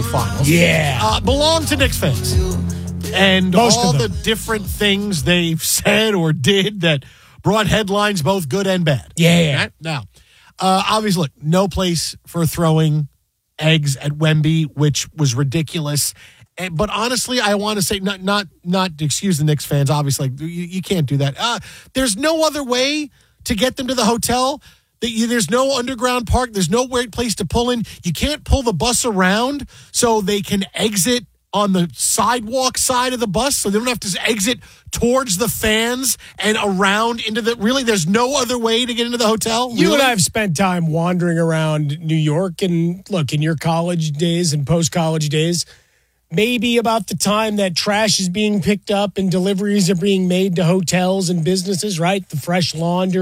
Finals. Yeah. Belong to Knicks fans. And Most all of the them. different things they've said or did that brought headlines both good and bad. Yeah. Okay? Now, obviously, look, no place for throwing eggs at Wemby, which was ridiculous. But honestly, I want to say, not excuse the Knicks fans, obviously, you can't do that. There's no other way to get them to the hotel. There's no underground park. There's no place to pull in. You can't pull the bus around so they can exit on the sidewalk side of the bus, so they don't have to exit towards the fans and around into the... Really, there's no other way to get into the hotel? You Really? and I have spent time wandering around New York, and look, in your college days and post-college days, maybe about the time that trash is being picked up and deliveries are being made to hotels and businesses, right? The freshly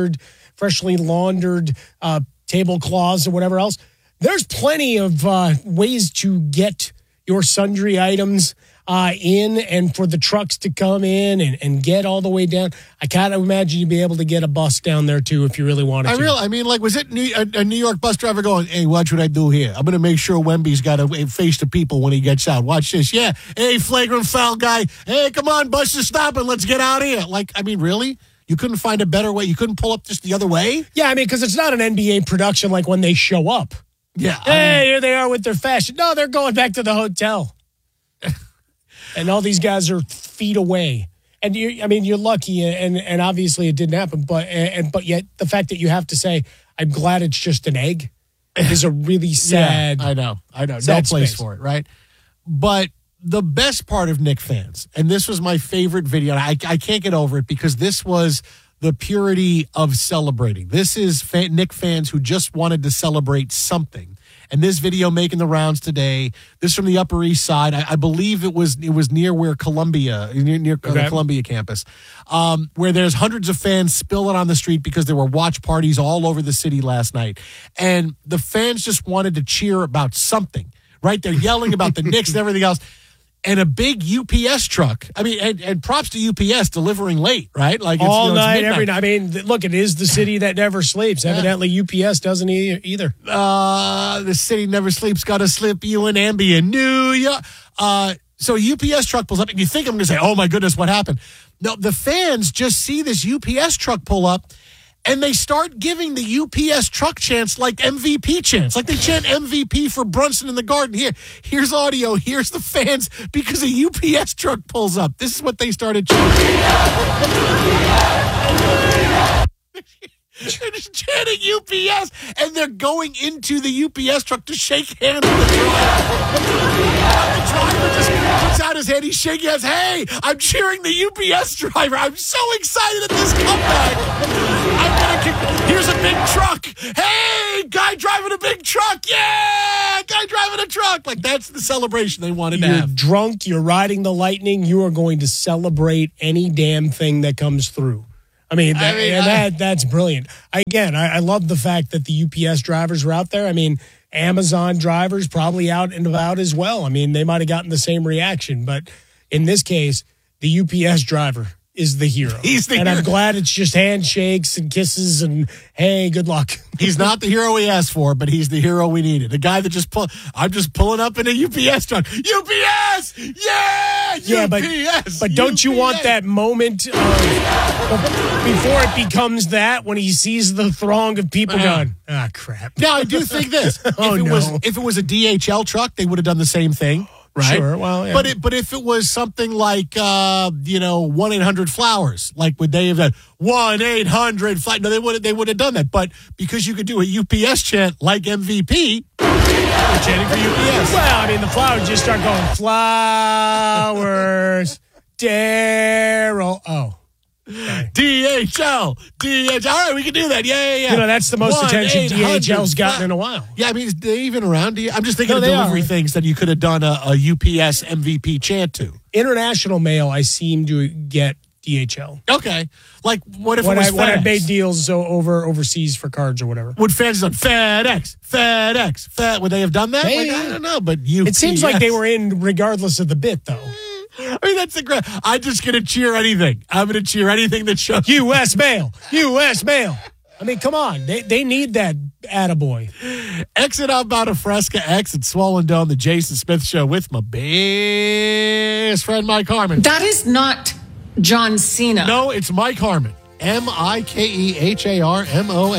laundered tablecloths or whatever else. There's plenty of ways to get your sundry items in and for the trucks to come in and get all the way down. I kind of imagine you'd be able to get a bus down there, too, if you really wanted to. Was it a New York bus driver going, hey, watch what I do here. I'm going to make sure Wemby's got to face the people when he gets out. Watch this. Yeah. Hey, flagrant foul guy. Hey, come on, bus is stopping. Let's get out of here. Really? You couldn't find a better way? You couldn't pull up just the other way? Yeah, because it's not an NBA production like when they show up. Yeah. Hey, here they are with their fashion. No, they're going back to the hotel. And all these guys are feet away. And you're lucky, and obviously it didn't happen. But yet the fact that you have to say, I'm glad it's just an egg, is a really sad. Yeah, I know. No sad place space for it, right? But the best part of Knicks fans, and this was my favorite video, I can't get over it because this was the purity of celebrating. This is Knicks fans who just wanted to celebrate something. And this video making the rounds today, this from the Upper East Side. I believe it was near where Columbia, near the Columbia campus, where there's hundreds of fans spilling on the street because there were watch parties all over the city last night. And the fans just wanted to cheer about something, right? They're yelling about the Knicks and everything else. And a big UPS truck. And props to UPS delivering late, right? Like it's, all it's night, midnight. every night. Look, it is the city that never sleeps. Yeah. Evidently, UPS doesn't either. The city never sleeps. Got to slip you an Ambien. New York. So a UPS truck pulls up, and you think I'm going to say, "Oh my goodness, what happened?" No, the fans just see this UPS truck pull up. And they start giving the UPS truck chants like MVP chants. Like they chant MVP for Brunson in the Garden. Here's audio. Here's the fans because a UPS truck pulls up. This is what they started chanting. They're just chanting UPS, and they're going into the UPS truck to shake hands with the driver. The driver just puts out his hand. He's shaking hands. Hey, I'm cheering the UPS driver. I'm so excited at this comeback. Here's a big truck. Hey, guy driving a big truck. Yeah, guy driving a truck. Like, that's the celebration they wanted to You're have. drunk. You're riding the lightning. You are going to celebrate any damn thing that comes through. That's brilliant. I love the fact that the UPS drivers were out there. Amazon drivers probably out and about as well. They might have gotten the same reaction, but in this case, the UPS driver is the hero. He's the hero. hero. I'm glad it's just handshakes and kisses and, hey, good luck. He's not the hero we asked for, but he's the hero we needed. The guy that I'm just pulling up in a UPS truck. UPS! Yeah, UPS! But don't you want that moment before it becomes that, when he sees the throng of people going, crap. Now, I do think this. If it was a DHL truck, they would have done the same thing. Right. Sure. Well, yeah. But if it was something like 1-800-Flowers, like would they have done 1-800-Flowers? No, they would have done that. But because you could do a UPS chant like MVP, you're chanting for UPS. Well, the Flowers just start going flowers, Daryl. Oh. Okay. DHL. All right, we can do that. Yeah. That's the most attention DHL's gotten in a while. Yeah, is they even around? I'm just thinking of delivery things that you could have done a UPS MVP chant to. International mail, I seem to get DHL. Okay. Like, what if it was FedEx? When I made deals overseas for cards or whatever. Would fans have done FedEx? Would they have done that? Maybe. I don't know, but UPS. It seems like they were in regardless of the bit, though. That's the great. I'm just going to cheer anything. I'm going to cheer anything that shows. U.S. mail. U.S. mail. I mean, come on. They need that attaboy. Exit outbound of Fresca, exit Swollen Dome, the Jason Smith Show with my best friend Mike Harmon. That is not John Cena. No, it's Mike Harmon. MikeHarmon.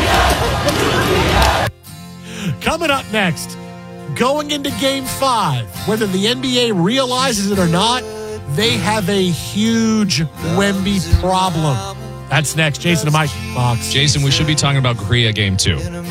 Coming up next, going into Game 5, whether the NBA realizes it or not, they have a huge Wemby problem. That's next. Jason and Mike, Fox. Jason, we should be talking about Korea Game 2.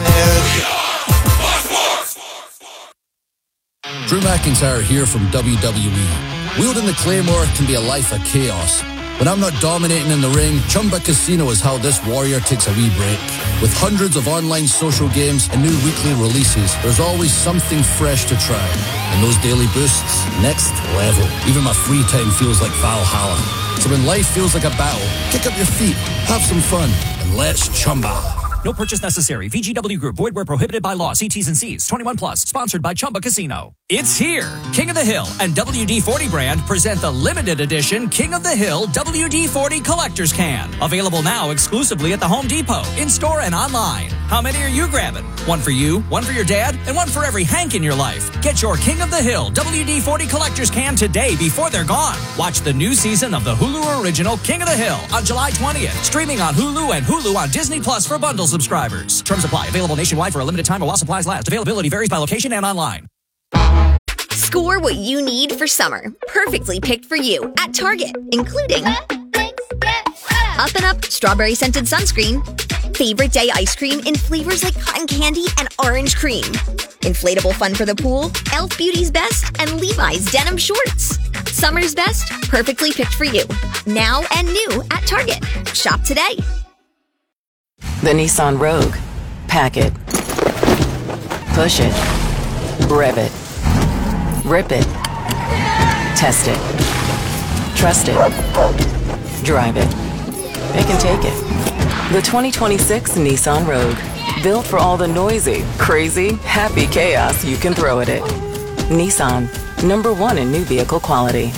Drew McIntyre here from WWE. Wielding the Claymore can be a life of chaos. When I'm not dominating in the ring, Chumba Casino is how this warrior takes a wee break. With hundreds of online social games and new weekly releases, there's always something fresh to try. And those daily boosts, next level. Even my free time feels like Valhalla. So when life feels like a battle, kick up your feet, have some fun, and let's Chumba. No purchase necessary. VGW Group. Void where prohibited by law. See T's and C's. 21 plus. Sponsored by Chumba Casino. It's here. King of the Hill and WD-40 brand present the limited edition King of the Hill WD-40 Collector's Can. Available now exclusively at the Home Depot, in-store and online. How many are you grabbing? One for you, one for your dad, and one for every Hank in your life. Get your King of the Hill WD-40 Collector's Can today before they're gone. Watch the new season of the Hulu original King of the Hill on July 20th. Streaming on Hulu and Hulu on Disney Plus for bundle subscribers. Terms apply. Available nationwide for a limited time or while supplies last. Availability varies by location and online. Score what you need for summer. Perfectly picked for you at Target, including Up and Up strawberry scented sunscreen, favorite day ice cream in flavors like cotton candy and orange cream, inflatable fun for the pool, Elf Beauty's Best, and Levi's denim shorts. Summer's best, perfectly picked for you. Now and new at Target. Shop today. The Nissan Rogue. Pack it. Push it. Rev it. Rip it. Test it. Trust it. Drive it. It can take it. The 2026 Nissan Rogue. Built for all the noisy, crazy, happy chaos you can throw at it. Nissan. #1 in new vehicle quality.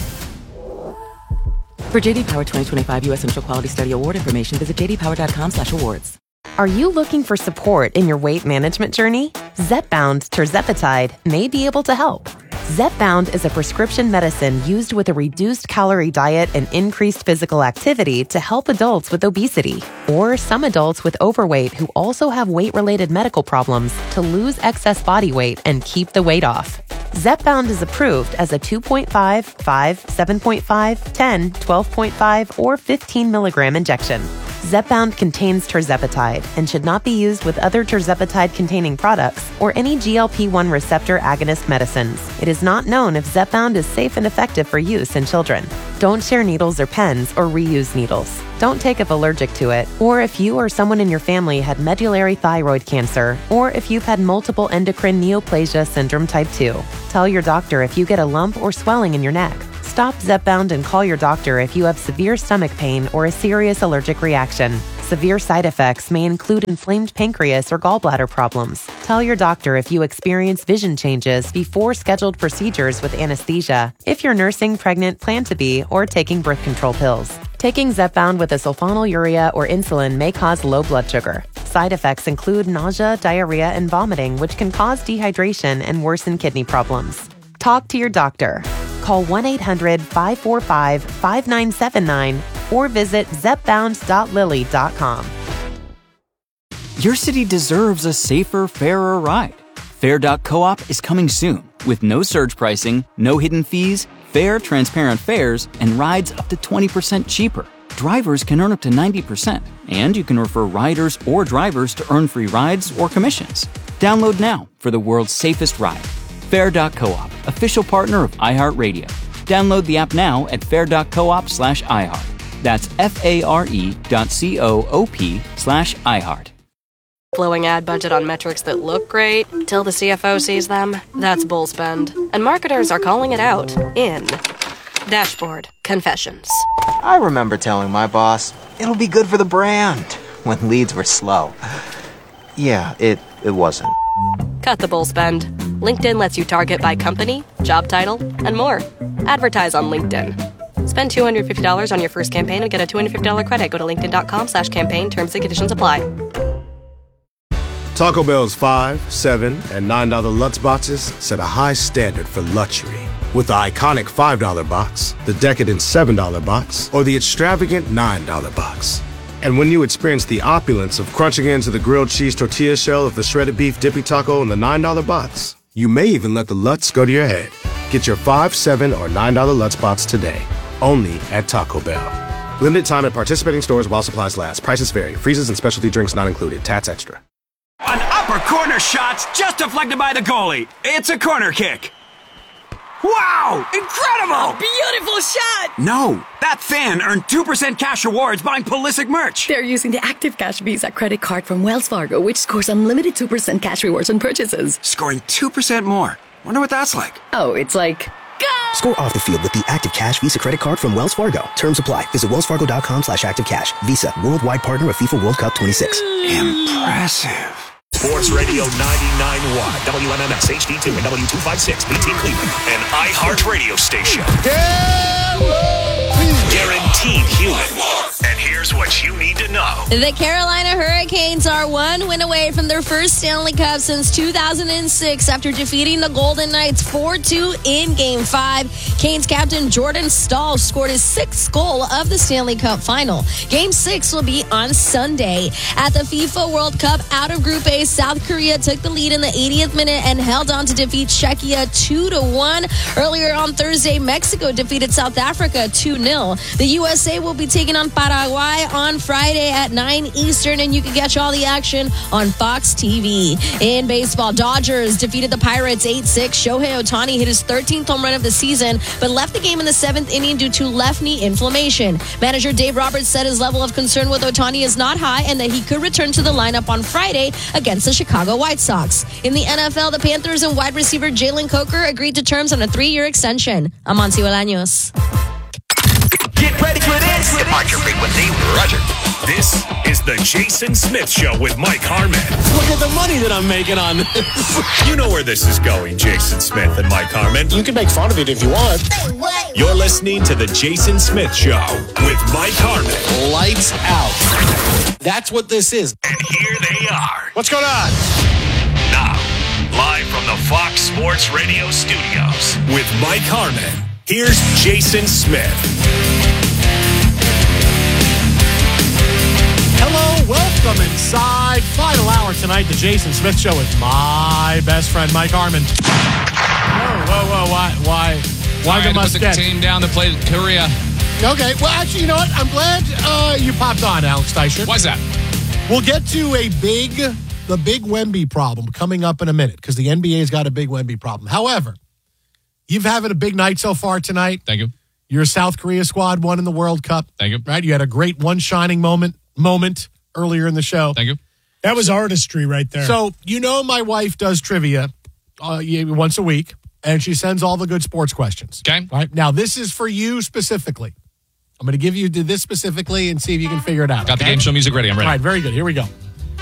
For JD Power 2025 U.S. Initial Quality Study Award information, visit jdpower.com/awards. Are you looking for support in your weight management journey? Zepbound tirzepatide may be able to help. Zepbound is a prescription medicine used with a reduced calorie diet and increased physical activity to help adults with obesity or some adults with overweight who also have weight-related medical problems to lose excess body weight and keep the weight off. Zepbound is approved as a 2.5, 5, 7.5, 10, 12.5, or 15 milligram injection. Zepbound contains tirzepatide and should not be used with other tirzepatide-containing products or any GLP-1 receptor agonist medicines. It is not known if Zepbound is safe and effective for use in children. Don't share needles or pens or reuse needles. Don't take if allergic to it, or if you or someone in your family had medullary thyroid cancer, or if you've had multiple endocrine neoplasia syndrome type 2. Tell your doctor if you get a lump or swelling in your neck. Stop Zepbound and call your doctor if you have severe stomach pain or a serious allergic reaction. Severe side effects may include inflamed pancreas or gallbladder problems. Tell your doctor if you experience vision changes before scheduled procedures with anesthesia, if you're nursing, pregnant, plan to be, or taking birth control pills. Taking Zepbound with a sulfonylurea or insulin may cause low blood sugar. Side effects include nausea, diarrhea, and vomiting, which can cause dehydration and worsen kidney problems. Talk to your doctor. Call 1-800-545-5979 or visit zepbound.lilly.com. Your city deserves a safer, fairer ride. Fair.coop is coming soon with no surge pricing, no hidden fees, fair, transparent fares, and rides up to 20% cheaper. Drivers can earn up to 90%, and you can refer riders or drivers to earn free rides or commissions. Download now for the world's safest ride. Fair.coop, official partner of iHeartRadio. Download the app now at fair.coop/iHeart. That's FARE.coop/iHeart. Blowing ad budget on metrics that look great till the CFO sees them. That's bull spend. And marketers are calling it out in Dashboard Confessions. I remember telling my boss, it'll be good for the brand, when leads were slow. Yeah, it wasn't. Cut the bull spend. LinkedIn lets you target by company, job title, and more. Advertise on LinkedIn. Spend $250 on your first campaign and get a $250 credit. Go to linkedin.com/campaign. Terms and conditions apply. Taco Bell's $5, $7, and $9 Lutz boxes set a high standard for luxury. With the iconic $5 box, the decadent $7 box, or the extravagant $9 box. And when you experience the opulence of crunching into the grilled cheese tortilla shell of the shredded beef dippy taco in the $9 box, you may even let the Lutz go to your head. Get your $5, $7, or $9 Lutz box today, only at Taco Bell. Limited time at participating stores while supplies last. Prices vary. Freezes and specialty drinks not included. Tats extra. An upper corner shot's just deflected by the goalie. It's a corner kick. Wow! Incredible! Beautiful shot! No, that fan earned 2% cash rewards buying Pulisic merch. They're using the Active Cash Visa credit card from Wells Fargo, which scores unlimited 2% cash rewards on purchases. Scoring 2% more. Wonder what that's like. Oh, it's like... Score off the field with the Active Cash Visa credit card from Wells Fargo. Terms apply. Visit wellsfargo.com/activecash. Visa, worldwide partner of FIFA World Cup 26. Impressive. Sports Radio 99.1, WMMS HD2 and W256, BT Cleveland, an iHeart radio station. Guaranteed human. And here's what you need to know. The Carolina Hurricanes are one win away from their first Stanley Cup since 2006 after defeating the Golden Knights 4-2 in Game 5. Canes captain Jordan Staal scored his 6th goal of the Stanley Cup final. Game 6 will be on Sunday. At the FIFA World Cup, out of Group A, South Korea took the lead in the 80th minute and held on to defeat Czechia 2-1. Earlier on Thursday, Mexico defeated South Africa 2-0. The USA will be taking on Paraguay on Friday at 9 Eastern, and you can catch all the action on Fox TV. In baseball, Dodgers defeated the Pirates 8-6. Shohei Ohtani hit his 13th home run of the season, but left the game in the 7th inning due to left knee inflammation. Manager Dave Roberts said his level of concern with Ohtani is not high and that he could return to the lineup on Friday against the Chicago White Sox. In the NFL, the Panthers and wide receiver Jalen Coker agreed to terms on a 3-year extension. I'm Monty Bolaños. Get ready for this. Departure frequency, Roger. This is the Jason Smith Show with Mike Harmon. Look at the money that I'm making on this. You know where this is going, Jason Smith and Mike Harmon. You can make fun of it if you want. You're listening to the Jason Smith Show with Mike Harmon. Lights out. That's what this is. And here they are. What's going on? Now, live from the Fox Sports Radio studios with Mike Harmon. Here's Jason Smith. Hello, welcome inside. Final hour tonight, the Jason Smith Show with my best friend, Mike Harmon. Whoa, why the mustache? Put the team down to play Korea. Okay, well, actually, you know what? I'm glad you popped on, Alex Teicher. Why's that? We'll get to the big Wemby problem coming up in a minute because the NBA's got a big Wemby problem. However, you've having a big night so far tonight. Thank you. Your South Korea squad won in the World Cup. Thank you. Right? You had a great one shining moment earlier in the show. Thank you. That was artistry right there. So, you know my wife does trivia once a week, and she sends all the good sports questions. Okay. Right? Now, this is for you specifically. I'm going to give you this specifically and see if you can figure it out. Got the game show music ready. I'm ready. All right, very good. Here we go.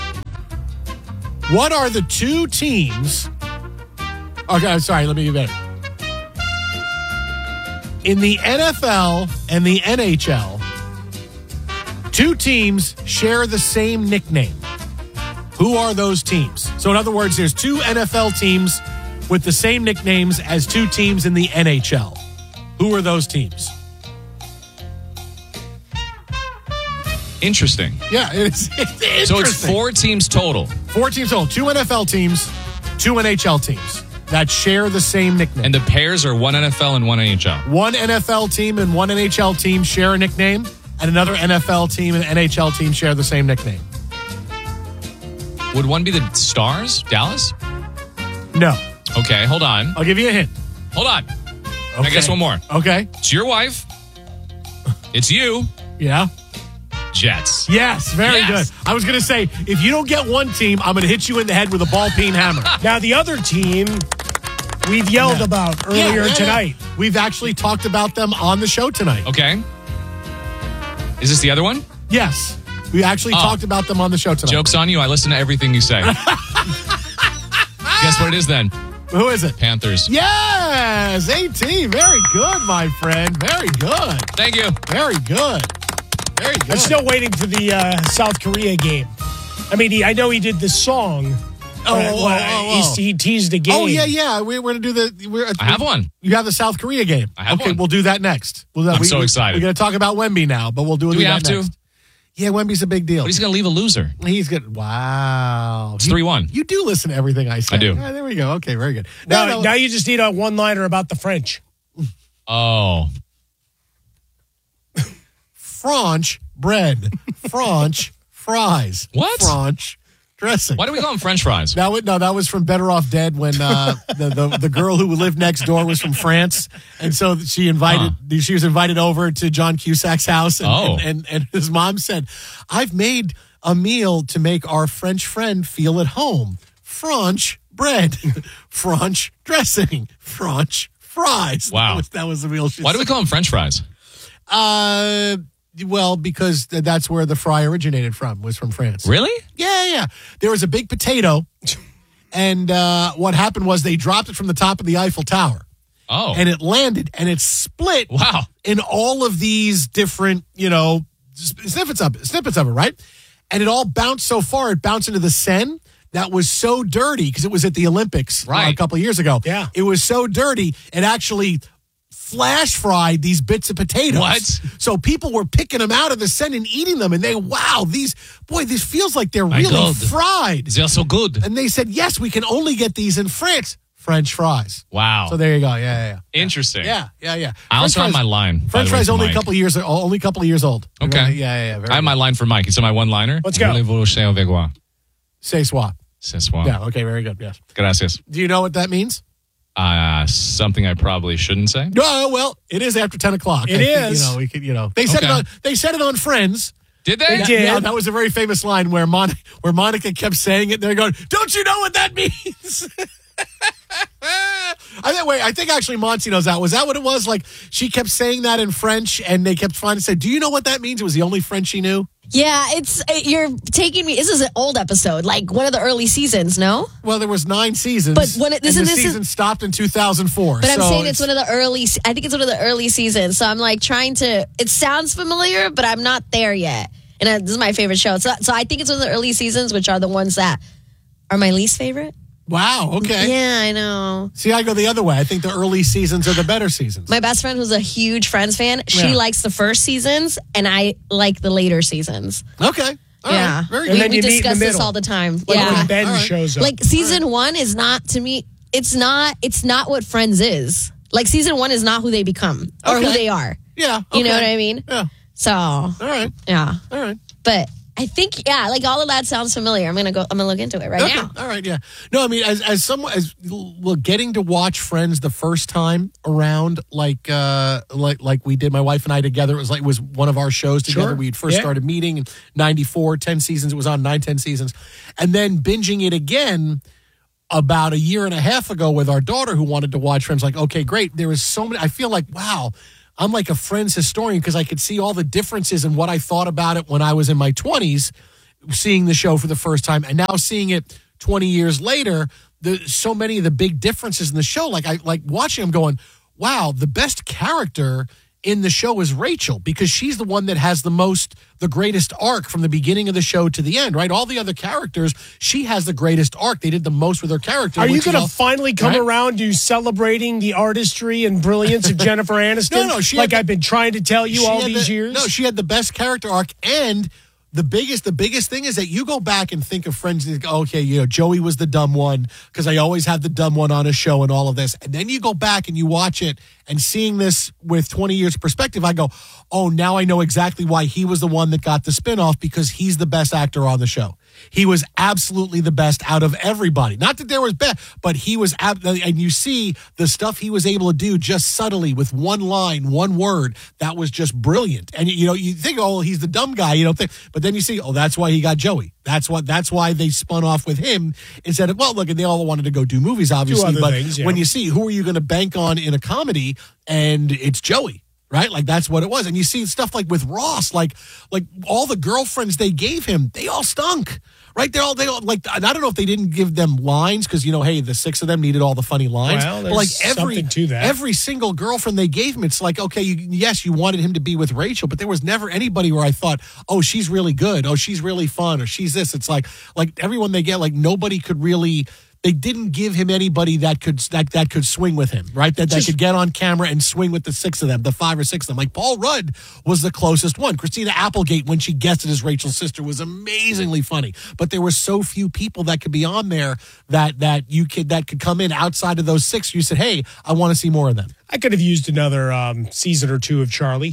What are the two teams... Okay, sorry, let me get better. In the NFL and the NHL, two teams share the same nickname. Who are those teams? So in other words, there's two NFL teams with the same nicknames as two teams in the NHL. Who are those teams? Interesting. Yeah, it's interesting. So it's 4 teams total. 4 teams total. 2 NFL teams, 2 NHL teams that share the same nickname. And the pairs are one NFL and one NHL. One NFL team and one NHL team share a nickname, and another NFL team and NHL team share the same nickname. Would one be the Stars? Dallas? No. Okay, hold on. I'll give you a hint. Hold on. Okay. I guess one more. Okay. It's your wife. It's you. Yeah. Jets. Yes, very good. I was going to say, if you don't get one team, I'm going to hit you in the head with a ball-peen hammer. Now, the other team we've yelled about earlier tonight. Yeah. We've actually talked about them on the show tonight. Okay. Is this the other one? Yes. We actually talked about them on the show tonight. Joke's on you. I listen to everything you say. Guess what it is then? Who is it? Panthers. Yes! AT. Very good, my friend. Very good. Thank you. Very good. Very good. I'm still waiting for the South Korea game. I mean, I know he did the song. He teased a game. Oh, yeah. We're going to do I have one. You have the South Korea game. I have one. one. We'll do that next. I'm so excited. We're going to talk about Wemby now, but we'll do we have that next. to? Yeah, Wemby's a big deal. But he's going to leave a loser. He's good. Wow. It's 3-1. You do listen to everything I say. I do. Yeah, there we go. Okay, very good. Now you just need a one-liner about the French. Oh. French bread. French fries. What? French dressing. Why do we call them French fries? That was from Better Off Dead when the girl who lived next door was from France, and so she was invited over to John Cusack's house, and his mom said, "I've made a meal to make our French friend feel at home. French bread, French dressing, French fries." Wow, that was the meal. Why do we call them French fries? Well, because that's where the fry originated from, was from France. Really? Yeah. There was a big potato, and what happened was they dropped it from the top of the Eiffel Tower. Oh. And it landed, and it split in all of these different, snippets of it, right? And it all bounced so far, it bounced into the Seine. That was so dirty, because it was at the Olympics a couple of years ago. Yeah. It was so dirty, it actually flash fried these bits of potatoes. What? So people were picking them out of the Seine and eating them, and this feels like they're really fried. They're so good. And they said, yes, we can only get these in France. French fries. Wow. So there you go. Yeah. Interesting. Yeah. I also have my line. French fries only a couple of years old. Okay. Yeah. I have my line for Mike. So my one-liner. Let's go. C'est soit. C'est soit. Yeah. Okay. Very good. Yes. Gracias. Do you know what that means? Something I probably shouldn't say. No. Well, it is after 10 o'clock. It is. We could. They said it on. They said it on Friends. Did they? They did. Yeah, that was a very famous line where Monica kept saying it. They're going, "Don't you know what that means?" I think actually Monty knows that. Was that what it was? Like, she kept saying that in French, and they kept trying to say, "Do you know what that means?" It was the only French she knew. Yeah, you're taking me. This is an old episode, like one of the early seasons. No, well, there was 9 seasons, but the season stopped in 2004. But I'm saying it's one of the early. I think it's one of the early seasons. So I'm like trying to. It sounds familiar, but I'm not there yet. And this is my favorite show. So I think it's one of the early seasons, which are the ones that are my least favorite. Wow. Okay. Yeah, I know. See, I go the other way. I think the early seasons are the better seasons. My best friend, who's a huge Friends fan, she likes the first seasons, and I like the later seasons. Okay. All right. Very good. good. We discuss this all the time. Like when Ben shows up. Like season 1 is not, to me, it's not what Friends is. Like season 1 is not who they become or who they are. Yeah. Okay. You know what I mean? Yeah. So. All right. Yeah. All right. But I think, like all of that sounds familiar. I'm gonna look into it right now. All right, yeah. No, I mean, as getting to watch Friends the first time around, like we did, my wife and I together. It was one of our shows together. Sure. We had first started meeting in '94, 10 seasons. It was on 9-10 seasons, and then binging it again about a year and a half ago with our daughter who wanted to watch Friends. Like, okay, great. There is so many. I feel like, wow. I'm like a Friends historian because I could see all the differences in what I thought about it when I was in my 20s, seeing the show for the first time, and now seeing it 20 years later. So many of the big differences in the show, like watching them, going, "Wow, the best character in the show is Rachel because she's the one that has the greatest arc from the beginning of the show to the end, right? All the other characters, she has the greatest arc. They did the most with her character. Are you going to finally come around to celebrating the artistry and brilliance of Jennifer Aniston? No, I've been trying to tell you all these years. No, she had the best character arc, and the biggest thing is that you go back and think of Friends. And go, okay, Joey was the dumb one because I always have the dumb one on a show and all of this. And then you go back and you watch it, and seeing this with 20 years perspective, I go, oh, now I know exactly why he was the one that got the spinoff, because he's the best actor on the show. He was absolutely the best out of everybody. Not that there was best, but he was, and you see the stuff he was able to do just subtly with one line, one word. That was just brilliant. And you think, oh, he's the dumb guy. You don't think, but then you see, oh, that's why he got Joey. That's why they spun off with him instead of, well, look, and they all wanted to go do movies, obviously. But when you see who are you going to bank on in a comedy, and it's Joey. Right? Like, that's what it was. And you see stuff like with Ross, like all the girlfriends they gave him, they all stunk. right? They all like. I don't know if they didn't give them lines because hey, the 6 of them needed all the funny lines. Well, but like something to that. every single girlfriend they gave him, it's like okay, yes, you wanted him to be with Rachel, but there was never anybody where I thought, oh, she's really good, oh, she's really fun, or she's this. It's like everyone they get, like nobody could really. They didn't give him anybody that could swing with him, right? That could get on camera and swing with the 6 of them, the 5 or 6 of them. Like Paul Rudd was the closest one. Christina Applegate, when she guessed it as Rachel's sister, was amazingly funny. But there were so few people that could be on there that could come in outside of those 6. You said, hey, I want to see more of them. I could have used another season or 2 of Charlie.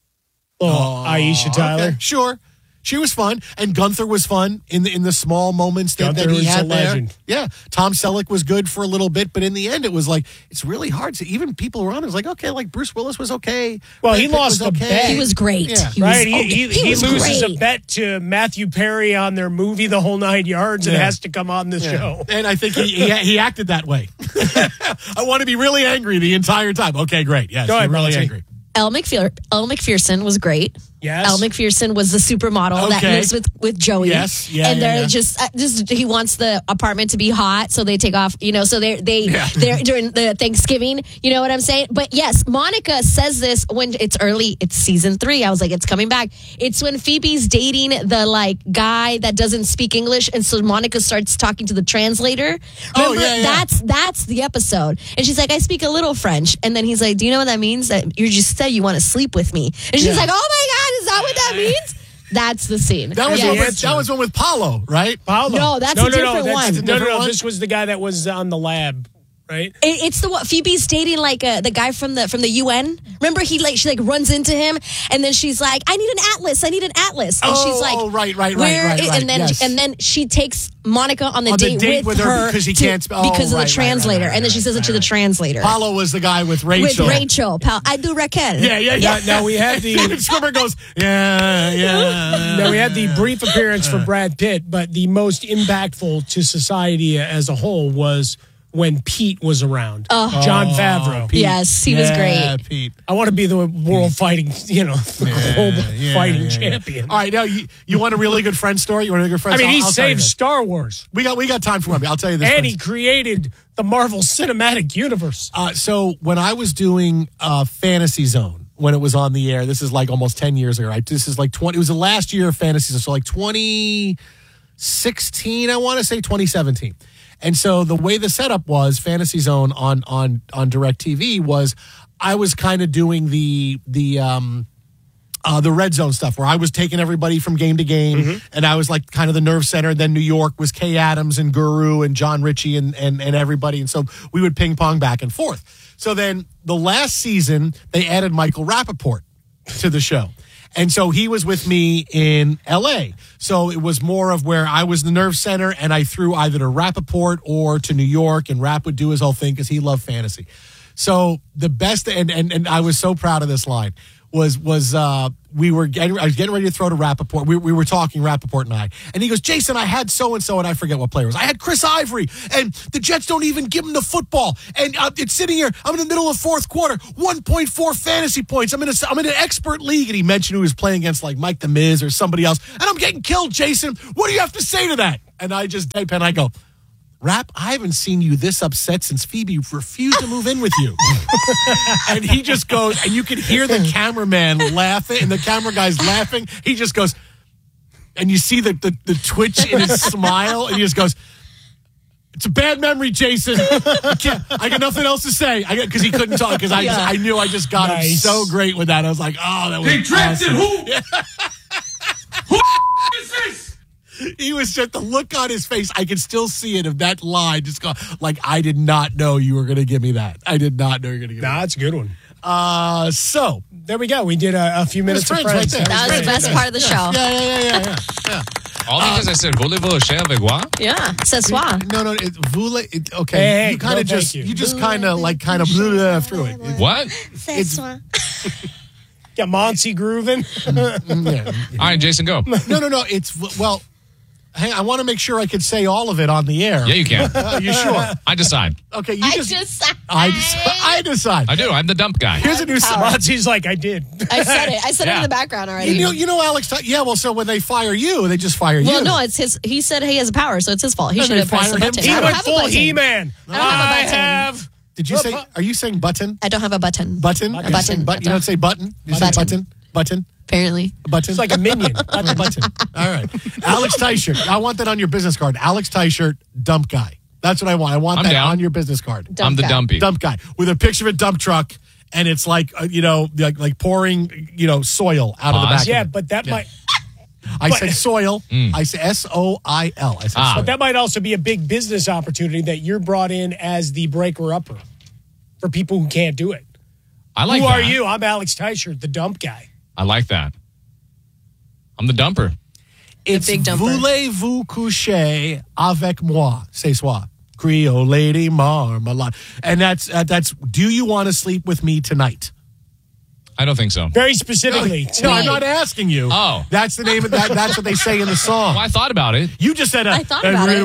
Aisha Tyler. Okay, sure. She was fun, and Gunther was fun in the small moments that he had there. Legend. Yeah, Tom Selleck was good for a little bit, but in the end, it was like it's really hard to even people around. It was like okay, like Bruce Willis was okay. Well, he lost a bet. He was great. Yeah. He loses a bet to Matthew Perry on their movie The Whole 9 Yards and has to come on this show. And I think he acted that way. I want to be really angry the entire time. Okay, great. Yes, go ahead, really angry. Elle McPherson was great. Yes. Elle McPherson was the supermodel that lives with Joey. Yes. Yeah. And they're just he wants the apartment to be hot, so they take off, so they're during the Thanksgiving, you know what I'm saying? But yes, Monica says this when it's early, it's season 3. I was like, it's coming back. It's when Phoebe's dating the guy that doesn't speak English, and so Monica starts talking to the translator. Remember, that's the episode. And she's like, I speak a little French. And then he's like, do you know what that means? That you just said you want to sleep with me. And she's like, oh my God, is that what that means? That's the scene. That was one with Paulo, right? Paulo. No, that's a different one. No. This was the guy that was on the lab, right? It's the what Phoebe's dating the guy from the UN. Remember she runs into him and then she's like, I need an atlas. And she's like, right. And then she takes Monica on the date with her because he can't spell because of the translator. And then she says it to the translator. Paulo was the guy with Rachel. I do Raquel. Yeah. Now we had the Swimmer goes, yeah. Now we had the brief appearance for Brad Pitt, but the most impactful to society as a whole was when Pete was around. Jon Favreau. Pete. Yes, he was great. Pete. I want to be the world fighting, global fighting champion. All right, now you want a really good friend story? You want a good friend story? He saved Star Wars. We got time for one. I'll tell you this. And he created the Marvel Cinematic Universe. So when I was doing Fantasy Zone, when it was on the air, this is like almost 10 years ago, right? This is like it was the last year of Fantasy Zone, so like 2016, I want to say 2017. And so the way the setup was, Fantasy Zone on DirecTV was, I was kind of doing the red zone stuff where I was taking everybody from game to game, and I was like kind of the nerve center. Then New York was Kay Adams and Guru and John Ritchie and everybody, and so we would ping pong back and forth. So then the last season they added Michael Rappaport to the show. And so he was with me in L.A. So it was more of where I was the nerve center, and I threw either to Rappaport or to New York, and Rapp would do his whole thing because he loved fantasy. So the best, and I was so proud of this line, was I was getting ready to throw to Rappaport. We were talking, Rappaport and I. And he goes, Jason, I had so-and-so, and I forget what player it was. I had Chris Ivory, and the Jets don't even give him the football. And it's sitting here. I'm in the middle of fourth quarter, 1.4 fantasy points. I'm in an expert league. And he mentioned who was playing against, like Mike the Miz or somebody else. And I'm getting killed, Jason. What do you have to say to that? And I just deadpan. I go, Rapp, I haven't seen you this upset since Phoebe refused to move in with you. And he just goes, and you can hear the cameraman laughing, and the camera guy's laughing. He just goes, and you see the twitch in his smile, and he just goes, it's a bad memory, Jason. I got nothing else to say. Because he couldn't talk, because I knew I just got him so great with that. I was like, oh, that was They drafted awesome. who? Who is this? He was just the look on his face. I can still see it of that line. Just go like, I did not know you were going to give me that. I did not know you were going to give me that. That's a good one. So there we go. We did a few minutes of friends. Right there. That was the best part of the show. Yeah. All because I said, voulez-vous cher avec moi? Yeah, ce soir. No, it's voulez. Okay, you kind of you just kind of through it. What? Ce soir. Got Monty grooving. All right, Jason, go. No. It's hey, I want to make sure I could say all of it on the air. Yeah, you can. You sure? I decide. Okay, I decide. I I decide. I do. I'm the dump guy. Here's a new Monty's like, I did. I said it. I said it in the background already. You know, Alex. Well, so when they fire you, they just fire you. Well, no, it's his. He said he has a power, so it's his fault. He No, should they have pressed the fire him. button. He I don't went have a full button. He-Man. I don't have a button. Did you say? Are you saying button? I don't have a button. Button. A button. You don't say button. You say button. Button. Apparently. Button. It's like a minion. Button. All right. Alex Tyshirt. I want that on your business card. Alex Tyshirt, dump guy. That's what I want. I want I'm that down. on your business card. I'm the dumpy. Dump guy with a picture of a dump truck, and it's like like pouring soil out of the back. Yeah, of it. but that might. I said soil. I said SOIL. I said soil. But that might also be a big business opportunity that you're brought in as the breaker-upper for people who can't do it. I like Who that. are you? I'm Alex Tyshirt, the dump guy. I like that. I'm the dumper. It's big dumper. Voulez-vous coucher avec moi? C'est soi. Creole lady marmalade. And that's do you want to sleep with me tonight? I don't think so. Very specifically. No, I'm not asking you. Oh. That's the name of that. That's what they say in the song. Well, I thought about it. You just said I thought about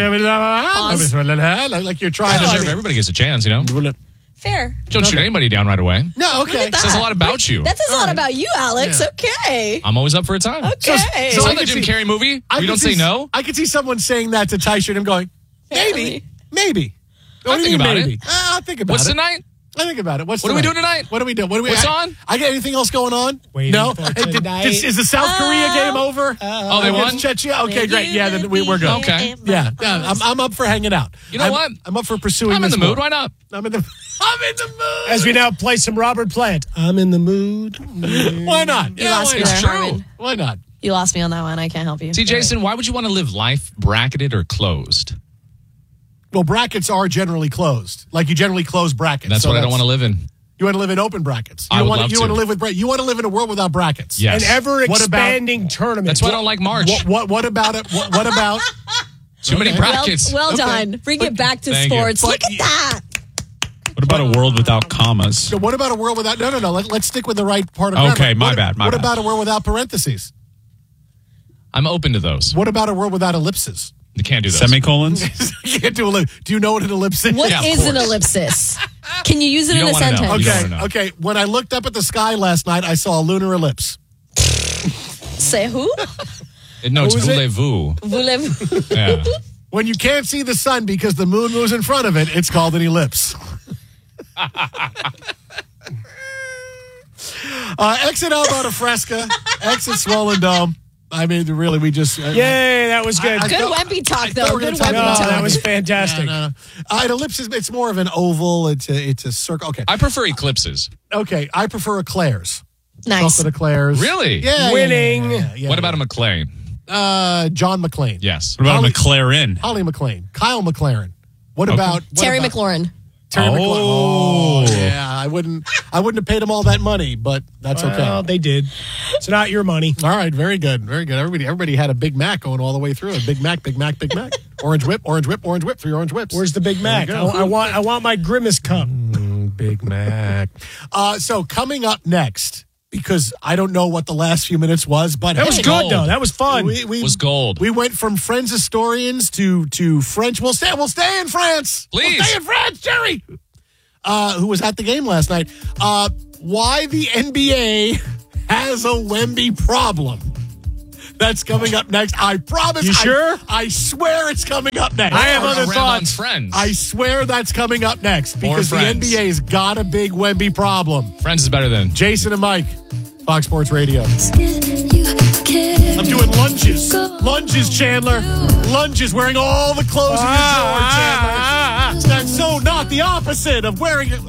it. like you're trying to. Everybody gets a chance, you know? Fair. Don't shoot anybody down right away. No, okay. Look at Says a lot about you. That says a lot about you, Alex. Yeah. Okay. I'm always up for a time. Okay. It's like the Jim Carrey movie. You don't say no. I could see someone saying that to Tyshirt and going, maybe. I'll think about it. I'll think about What's it. tonight? I think about it. What are we doing tonight? What are we doing? What's on? I got anything else going on? Waiting no. for tonight. Is the South Korea game over? Oh, they won? Chechnya? Okay, great. Yeah, then we're good. Okay. Yeah, I'm up for hanging out. You know what? I'm up for pursuing. I'm in this the mood. more. Why not? I'm in the mood. As we now play some Robert Plant. I'm in the mood. Why not? You lost me there, Harmon. Why not? You lost me on that one. I can't help you. See, Jason, why would you want to live life bracketed or closed? Well, brackets are generally closed. Like you generally close brackets. That's what I don't want to live in. You want to live in open brackets. I would love you want to live with brackets. You want to live in a world without brackets. Yes. An ever-expanding tournament. That's why I don't like March. What about it? What about too many brackets? Well done. Bring it back to Thank you. sports. Look at that. What about a world without commas? So what about a world without? No. Let's stick with the right part of. Okay, grammar. my bad. What about a world without parentheses? I'm open to those. What about a world without ellipses? You can't do those. Semicolons? You can't do ellipsis. Do you know what an ellipsis is? What is an ellipsis? Can you use it in a sentence? Okay. When I looked up at the sky last night, I saw a lunar ellipse. Say who? No, it's What was it? voulez-vous. Voulez-vous. Yeah. When you can't see the sun because the moon moves in front of it, it's called an ellipse. Exit Alberta Fresca. Exit Swollen Dome. I mean, really, we just... Yay, that was good. Good Wemby talk, though. Good Wemby No, talk. that was fantastic. No. An ellipse it's more of an oval. It's a circle. Okay. I prefer eclipses. Okay. I prefer eclairs. Nice. Chocolate eclairs. Really? Yeah. Winning. Yeah. What about a McLean? John McClane. Yes. What about a McLaren? Holly McClane. Kyle McLaren. What about Terry McLaurin. Terry McLaurin. Oh, yeah. I wouldn't have paid him all that money, but that's okay. Well, they did. It's not your money. All right, very good, very good. Everybody had a Big Mac going all the way through. A Big Mac, Big Mac, Big Mac. Orange whip for your orange whips. Where's the Big Mac? I want my Grimace cup. Big Mac. So coming up next, because I don't know what the last few minutes was, but That was good though. That was fun. Was gold. We went from Friends historians to French. We'll stay in France. Please. We'll stay in France, Jerry. Who was at the game last night? Why the NBA has a Wemby problem. That's coming up next. I promise. You sure? I swear it's coming up next. I have other Around thoughts. on Friends. I swear that's coming up next because the Friends. NBA's got a big Wemby problem. Friends is better than. Jason and Mike, Fox Sports Radio. I'm doing lunges. Lunges, Chandler. Lunges, wearing all the clothes in your drawer, Chandler. That's so not the opposite of wearing it.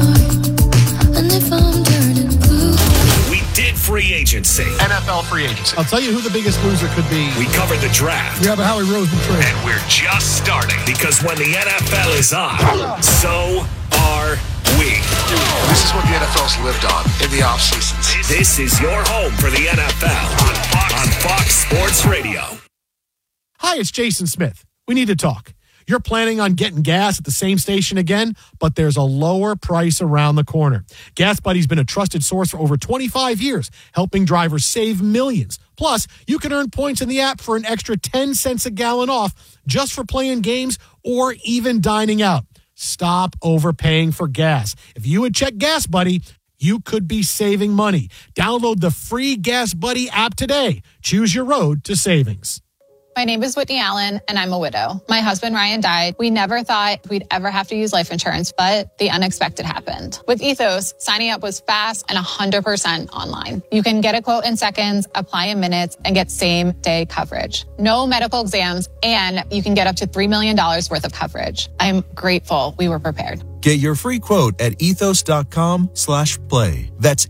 We did free agency. NFL free agency. I'll tell you who the biggest loser could be. We covered the draft. Yeah, but Howie Roseman trade. And we're just starting because when the NFL is on, so are we. This is what the NFL's lived on in the off seasons. This is your home for the NFL on Fox Sports Radio. Hi, it's Jason Smith. We need to talk. You're planning on getting gas at the same station again, but there's a lower price around the corner. Gas Buddy's been a trusted source for over 25 years, helping drivers save millions. Plus, you can earn points in the app for an extra 10 cents a gallon off just for playing games or even dining out. Stop overpaying for gas. If you would check Gas Buddy, you could be saving money. Download the free Gas Buddy app today. Choose your road to savings. My name is Whitney Allen, and I'm a widow. My husband, Ryan, died. We never thought we'd ever have to use life insurance, but the unexpected happened. With Ethos, signing up was fast and 100% online. You can get a quote in seconds, apply in minutes, and get same-day coverage. No medical exams, and you can get up to $3 million worth of coverage. I'm grateful we were prepared. Get your free quote at ethos.com/play. That's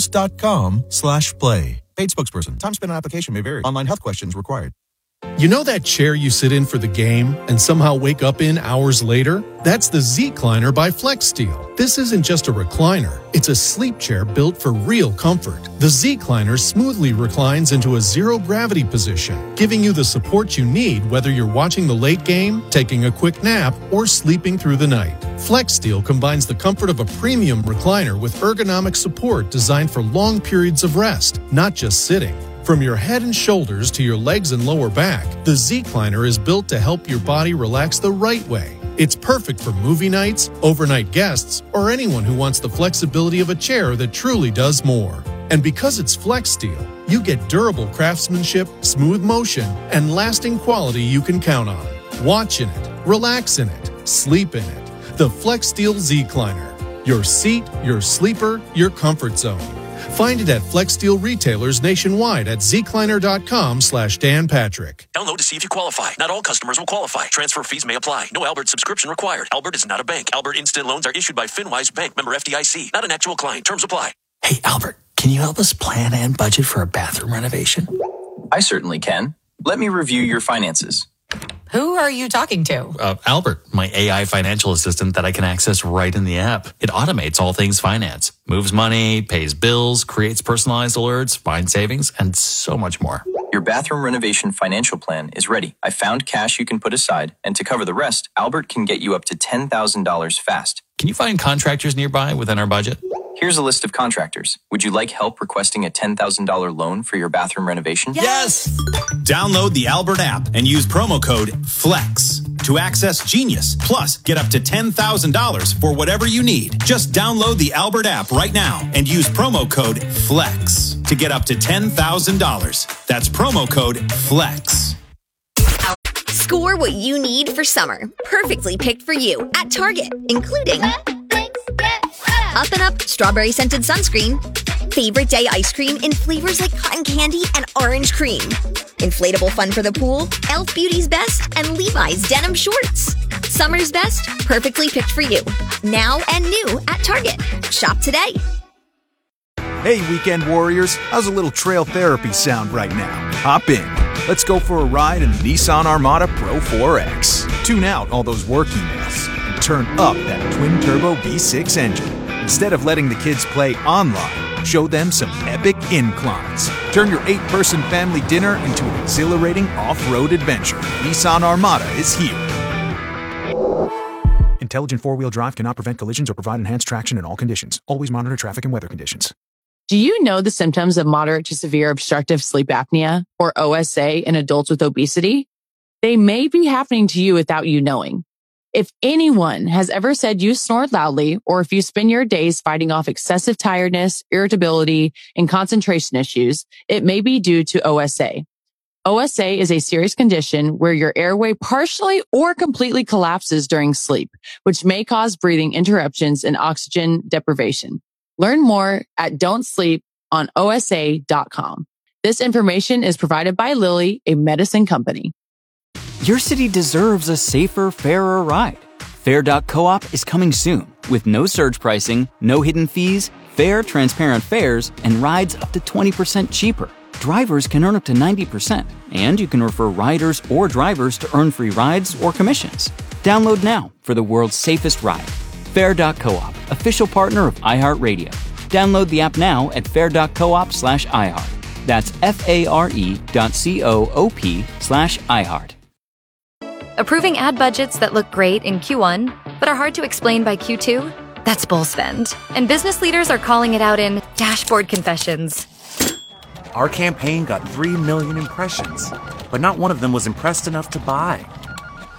ethos.com/play. Paid spokesperson. Time spent on application may vary. Online health questions required. You know that chair you sit in for the game and somehow wake up in hours later? That's the Z-Cliner by FlexSteel. This isn't just a recliner. It's a sleep chair built for real comfort. The Z-Cliner smoothly reclines into a zero-gravity position, giving you the support you need whether you're watching the late game, taking a quick nap, or sleeping through the night. FlexSteel combines the comfort of a premium recliner with ergonomic support designed for long periods of rest, not just sitting. From your head and shoulders to your legs and lower back, the Z-Cliner is built to help your body relax the right way. It's perfect for movie nights, overnight guests, or anyone who wants the flexibility of a chair that truly does more. And because it's FlexSteel, you get durable craftsmanship, smooth motion, and lasting quality you can count on. Watch in it, relax in it, sleep in it. The FlexSteel Z-Cliner. Your seat, your sleeper, your comfort zone. Find it at FlexSteel retailers nationwide at zcliner.com/Dan Patrick. Download to see if you qualify. Not all customers will qualify. Transfer fees may apply. No Albert subscription required. Albert is not a bank. Albert Instant Loans are issued by FinWise Bank, member FDIC. Not an actual client. Terms apply. Hey, Albert, can you help us plan and budget for a bathroom renovation? I certainly can. Let me review your finances. Who are you talking to? Albert, my AI financial assistant that I can access right in the app. It automates all things finance, moves money, pays bills, creates personalized alerts, finds savings, and so much more. Your bathroom renovation financial plan is ready. I found cash you can put aside, and to cover the rest, Albert can get you up to $10,000 fast. Can you find contractors nearby within our budget? Here's a list of contractors. Would you like help requesting a $10,000 loan for your bathroom renovation? Yes! Download the Albert app and use promo code FLEX to access Genius. Plus, get up to $10,000 for whatever you need. Just download the Albert app right now and use promo code FLEX to get up to $10,000. That's promo code FLEX. Score what you need for summer. Perfectly picked for you at Target, including Up and Up strawberry scented sunscreen, favorite day ice cream in flavors like cotton candy and orange cream, inflatable fun for the pool, Elf Beauty's Best, and Levi's denim shorts. Summer's best, perfectly picked for you. Now and new at Target. Shop today. Hey, weekend warriors, how's a little trail therapy sound right now? Hop in. Let's go for a ride in the Nissan Armada Pro 4X. Tune out all those work emails and turn up that twin-turbo V6 engine. Instead of letting the kids play online, show them some epic inclines. Turn your 8-person family dinner into an exhilarating off-road adventure. Nissan Armada is here. Intelligent four-wheel drive cannot prevent collisions or provide enhanced traction in all conditions. Always monitor traffic and weather conditions. Do you know the symptoms of moderate to severe obstructive sleep apnea, or OSA, in adults with obesity? They may be happening to you without you knowing. If anyone has ever said you snore loudly, or if you spend your days fighting off excessive tiredness, irritability, and concentration issues, it may be due to OSA. OSA is a serious condition where your airway partially or completely collapses during sleep, which may cause breathing interruptions and oxygen deprivation. Learn more at don'tsleeponosa.com. This information is provided by Lilly, a medicine company. Your city deserves a safer, fairer ride. Fair.coop is coming soon with no surge pricing, no hidden fees, fair, transparent fares, and rides up to 20% cheaper. Drivers can earn up to 90%, and you can refer riders or drivers to earn free rides or commissions. Download now for the world's safest ride. Fair.coop, official partner of iHeartRadio. Download the app now at fair.coop/iHeart. That's FARE.coop/iHeart. Approving ad budgets that look great in Q1, but are hard to explain by Q2? That's bull spend. And business leaders are calling it out in Dashboard Confessions. Our campaign got 3 million impressions, but not one of them was impressed enough to buy.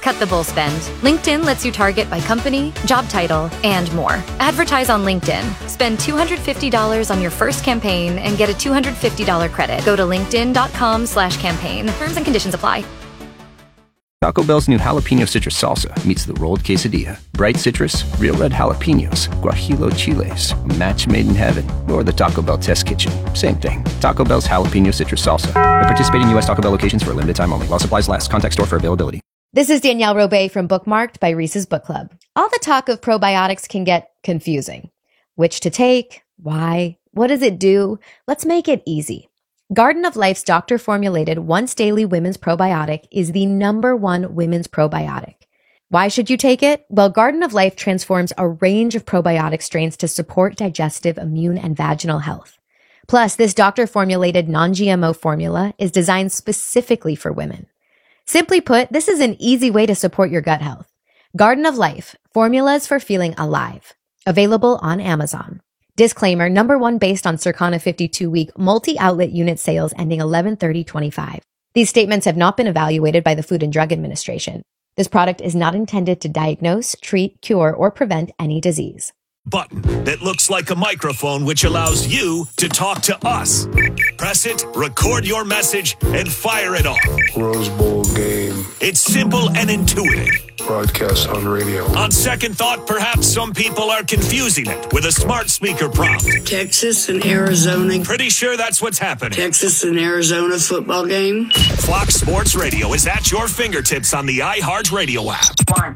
cut the bull spend. LinkedIn lets you target by company, job title, and more. Advertise on LinkedIn. Spend $250 on your first campaign and get a $250 credit. Go to linkedin.com/campaign. Terms and conditions apply. Taco Bell's new jalapeno citrus salsa meets the rolled quesadilla. Bright citrus, real red jalapenos, guajillo chiles, a match made in heaven, or the Taco Bell test kitchen. Same thing. Taco Bell's jalapeno citrus salsa. At participating U.S. Taco Bell locations for a limited time only. While supplies last. Contact store for availability. This is Danielle Robay from Bookmarked by Reese's Book Club. All the talk of probiotics can get confusing. Which to take? Why? What does it do? Let's make it easy. Garden of Life's doctor-formulated once-daily women's probiotic is the #1 women's probiotic. Why should you take it? Well, Garden of Life transforms a range of probiotic strains to support digestive, immune, and vaginal health. Plus, this doctor-formulated non-GMO formula is designed specifically for women. Simply put, this is an easy way to support your gut health. Garden of Life, formulas for feeling alive. Available on Amazon. Disclaimer, #1 based on Circana 52-week multi-outlet unit sales ending 11/30/25. These statements have not been evaluated by the Food and Drug Administration. This product is not intended to diagnose, treat, cure, or prevent any disease. Button that looks like a microphone, which allows you to talk to us. Press it, record your message, and fire it off. Rose Bowl game. It's simple and intuitive. Broadcast on radio. On second thought, perhaps some people are confusing it with a smart speaker prompt. Texas and Arizona. Pretty sure that's what's happening. Texas and Arizona football game. Fox Sports Radio is at your fingertips on the iHeartRadio app.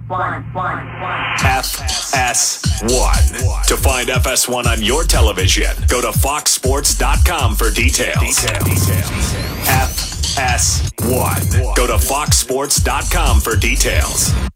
FS1. To find FS1 on your television, go to foxsports.com for details. FS1. Go to foxsports.com for details.